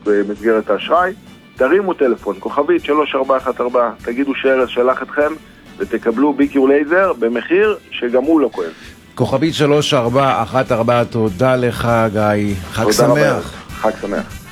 במסגרת האשראי, תרימו טלפון, כוכבית 3414, תגידו שארז שלח אתכם, ותקבלו ביקיור לייזר במחיר שגם הוא לא כואב. כוכבית 3414, תודה לך גיא, חג שמח. חג שמח.